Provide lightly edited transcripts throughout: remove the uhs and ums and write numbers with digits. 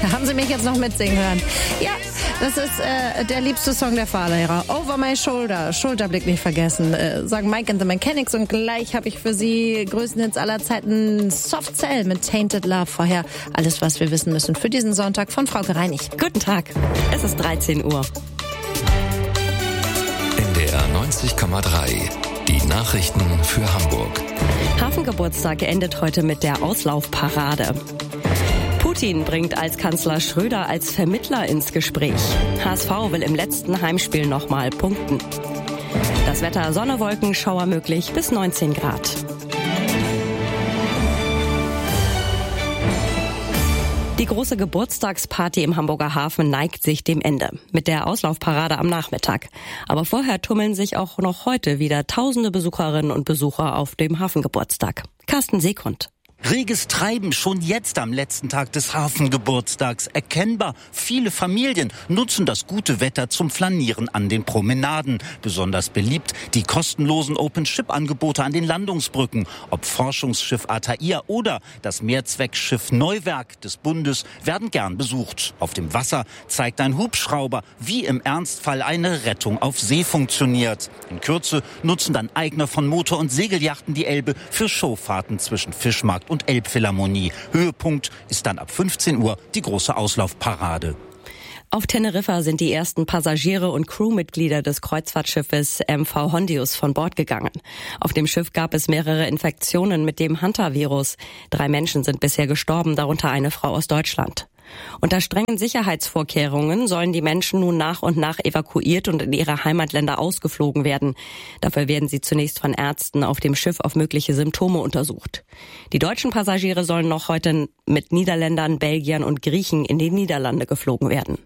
Haben Sie mich jetzt noch mitsingen hören? Ja, das ist der liebste Song der Fahrlehrer. Over My Shoulder. Schulterblick nicht vergessen. Sagen Mike and the Mechanics. Und gleich habe ich für Sie Größenhits aller Zeiten Soft Cell mit Tainted Love. Vorher alles, was wir wissen müssen für diesen Sonntag von Frauke Reinig. Guten Tag. Es ist 13 Uhr. NDR 90,3. Die Nachrichten für Hamburg. Hafengeburtstag endet heute mit der Auslaufparade. Putin bringt als Kanzler Schröder als Vermittler ins Gespräch. HSV will im letzten Heimspiel nochmal punkten. Das Wetter: Sonne, Wolken, Schauer möglich bis 19 Grad. Die große Geburtstagsparty im Hamburger Hafen neigt sich dem Ende. Mit der Auslaufparade am Nachmittag. Aber vorher tummeln sich auch noch heute wieder tausende Besucherinnen und Besucher auf dem Hafengeburtstag. Carsten Seekund. Reges Treiben schon jetzt am letzten Tag des Hafengeburtstags. Erkennbar, viele Familien nutzen das gute Wetter zum Flanieren an den Promenaden. Besonders beliebt die kostenlosen Open-Ship-Angebote an den Landungsbrücken. Ob Forschungsschiff Altair oder das Mehrzweckschiff Neuwerk des Bundes werden gern besucht. Auf dem Wasser zeigt ein Hubschrauber, wie im Ernstfall eine Rettung auf See funktioniert. In Kürze nutzen dann Eigner von Motor- und Segelyachten die Elbe für Showfahrten zwischen Fischmarkt und Elbphilharmonie. Höhepunkt ist dann ab 15 Uhr die große Auslaufparade. Auf Teneriffa sind die ersten Passagiere und Crewmitglieder des Kreuzfahrtschiffes MV Hondius von Bord gegangen. Auf dem Schiff gab es mehrere Infektionen mit dem Hantavirus. 3 Menschen sind bisher gestorben, darunter eine Frau aus Deutschland. Unter strengen Sicherheitsvorkehrungen sollen die Menschen nun nach und nach evakuiert und in ihre Heimatländer ausgeflogen werden. Dafür werden sie zunächst von Ärzten auf dem Schiff auf mögliche Symptome untersucht. Die deutschen Passagiere sollen noch heute mit Niederländern, Belgiern und Griechen in die Niederlande geflogen werden.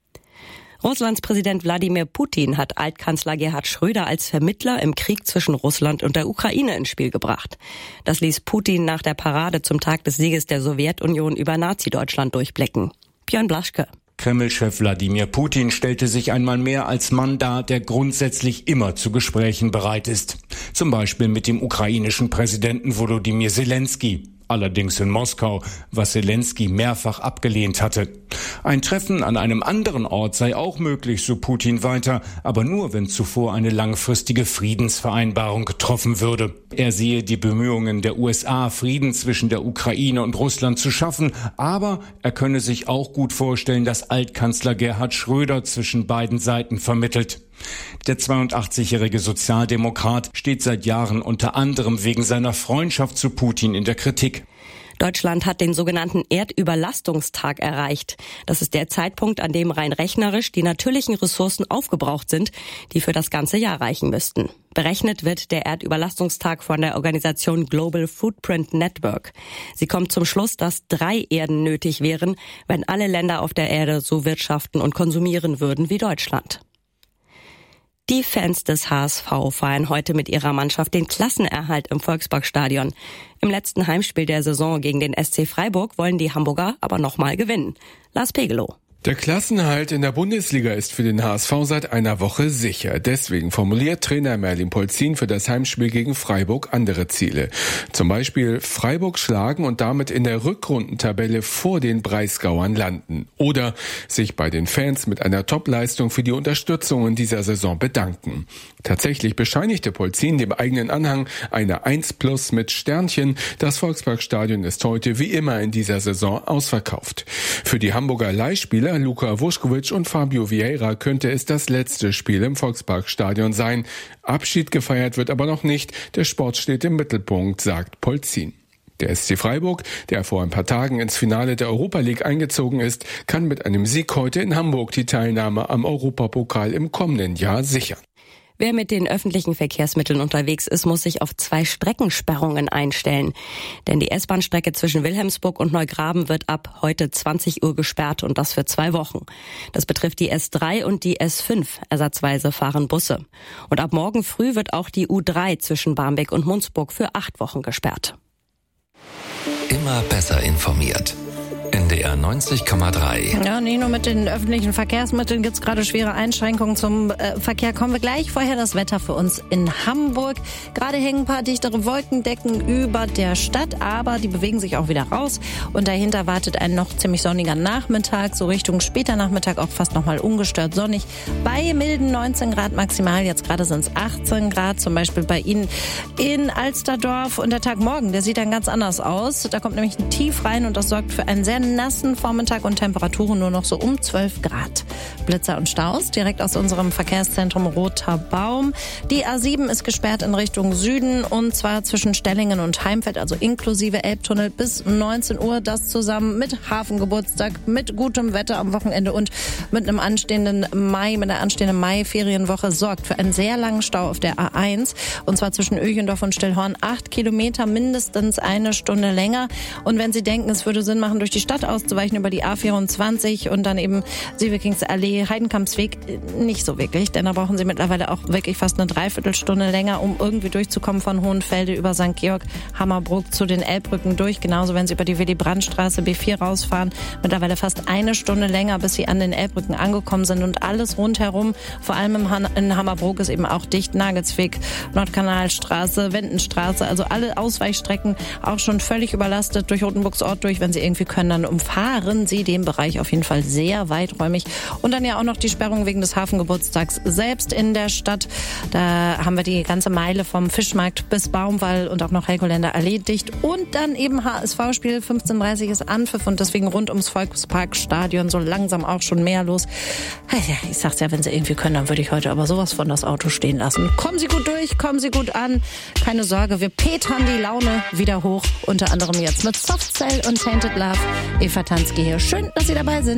Russlands Präsident Wladimir Putin hat Altkanzler Gerhard Schröder als Vermittler im Krieg zwischen Russland und der Ukraine ins Spiel gebracht. Das ließ Putin nach der Parade zum Tag des Sieges der Sowjetunion über Nazi-Deutschland durchblicken. Björn Blaschke. Kreml-Chef Wladimir Putin stellte sich einmal mehr als Mann dar, der grundsätzlich immer zu Gesprächen bereit ist. Zum Beispiel mit dem ukrainischen Präsidenten Volodymyr Zelensky. Allerdings in Moskau, was Zelensky mehrfach abgelehnt hatte. Ein Treffen an einem anderen Ort sei auch möglich, so Putin weiter, aber nur, wenn zuvor eine langfristige Friedensvereinbarung getroffen würde. Er sehe die Bemühungen der USA, Frieden zwischen der Ukraine und Russland zu schaffen, aber er könne sich auch gut vorstellen, dass Altkanzler Gerhard Schröder zwischen beiden Seiten vermittelt. Der 82-jährige Sozialdemokrat steht seit Jahren unter anderem wegen seiner Freundschaft zu Putin in der Kritik. Deutschland hat den sogenannten Erdüberlastungstag erreicht. Das ist der Zeitpunkt, an dem rein rechnerisch die natürlichen Ressourcen aufgebraucht sind, die für das ganze Jahr reichen müssten. Berechnet wird der Erdüberlastungstag von der Organisation Global Footprint Network. Sie kommt zum Schluss, dass 3 Erden nötig wären, wenn alle Länder auf der Erde so wirtschaften und konsumieren würden wie Deutschland. Die Fans des HSV feiern heute mit ihrer Mannschaft den Klassenerhalt im Volksparkstadion. Im letzten Heimspiel der Saison gegen den SC Freiburg wollen die Hamburger aber nochmal gewinnen. Lars Pegelow. Der Klassenerhalt in der Bundesliga ist für den HSV seit einer Woche sicher. Deswegen formuliert Trainer Merlin Polzin für das Heimspiel gegen Freiburg andere Ziele. Zum Beispiel Freiburg schlagen und damit in der Rückrundentabelle vor den Breisgauern landen. Oder sich bei den Fans mit einer Topleistung für die Unterstützung in dieser Saison bedanken. Tatsächlich bescheinigte Polzin dem eigenen Anhang eine 1+ mit Sternchen. Das Volksparkstadion ist heute wie immer in dieser Saison ausverkauft. Für die Hamburger Leihspieler Luka Vuskovic und Fabio Vieira könnte es das letzte Spiel im Volksparkstadion sein. Abschied gefeiert wird aber noch nicht. Der Sport steht im Mittelpunkt, sagt Polzin. Der SC Freiburg, der vor ein paar Tagen ins Finale der Europa League eingezogen ist, kann mit einem Sieg heute in Hamburg die Teilnahme am Europapokal im kommenden Jahr sichern. Wer mit den öffentlichen Verkehrsmitteln unterwegs ist, muss sich auf 2 Streckensperrungen einstellen. Denn die S-Bahn-Strecke zwischen Wilhelmsburg und Neugraben wird ab heute 20 Uhr gesperrt und das für 2 Wochen. Das betrifft die S3 und die S5. Ersatzweise fahren Busse. Und ab morgen früh wird auch die U3 zwischen Barmbek und Munzburg für 8 Wochen gesperrt. Immer besser informiert. NDR 90,3. Ja, nicht nur mit den öffentlichen Verkehrsmitteln gibt es gerade schwere Einschränkungen zum Verkehr. Kommen wir gleich. Vorher das Wetter für uns in Hamburg. Gerade hängen ein paar dichtere Wolkendecken über der Stadt, aber die bewegen sich auch wieder raus. Und dahinter wartet ein noch ziemlich sonniger Nachmittag, so Richtung später Nachmittag auch fast nochmal ungestört sonnig. Bei milden 19 Grad maximal, jetzt gerade sind es 18 Grad, zum Beispiel bei Ihnen in Alsterdorf. Und der Tag morgen, der sieht dann ganz anders aus. Da kommt nämlich ein Tief rein und das sorgt für einen sehr nassen Vormittag und Temperaturen nur noch so um 12 Grad. Blitzer und Staus direkt aus unserem Verkehrszentrum Roter Baum. Die A7 ist gesperrt in Richtung Süden und zwar zwischen Stellingen und Heimfeld, also inklusive Elbtunnel bis 19 Uhr. Das zusammen mit Hafengeburtstag, mit gutem Wetter am Wochenende und mit einer anstehenden Mai-Ferienwoche sorgt für einen sehr langen Stau auf der A1 und zwar zwischen Öchendorf und Stillhorn 8 Kilometer, mindestens eine Stunde länger. Und wenn Sie denken, es würde Sinn machen, durch die Stadt auszuweichen über die A24 und dann eben Sievekingsallee, Heidenkampsweg, nicht so wirklich, denn da brauchen Sie mittlerweile auch wirklich fast eine Dreiviertelstunde länger, um irgendwie durchzukommen von Hohenfelde über St. Georg, Hammerbrook zu den Elbbrücken durch. Genauso, wenn Sie über die Willy-Brandt-Straße B4 rausfahren, mittlerweile fast eine Stunde länger, bis Sie an den Elbbrücken angekommen sind und alles rundherum, vor allem in Hammerbrook ist eben auch dicht, Nagelsweg, Nordkanalstraße, Wendenstraße, also alle Ausweichstrecken auch schon völlig überlastet durch Rotenburgs Ort durch. Wenn Sie irgendwie können, dann umfahren Sie den Bereich auf jeden Fall sehr weiträumig. Und dann ja auch noch die Sperrung wegen des Hafengeburtstags selbst in der Stadt. Da haben wir die ganze Meile vom Fischmarkt bis Baumwall und auch noch Helgoländer Allee dicht. Und dann eben HSV-Spiel, 15:30 ist Anpfiff und deswegen rund ums Volksparkstadion so langsam auch schon mehr los. Ja, ich sag's ja, wenn Sie irgendwie können, dann würde ich heute aber sowas von das Auto stehen lassen. Kommen Sie gut durch, kommen Sie gut an. Keine Sorge, wir petern die Laune wieder hoch. Unter anderem jetzt mit Soft Cell und Tainted Love. Eva Tansky hier. Schön, dass Sie dabei sind.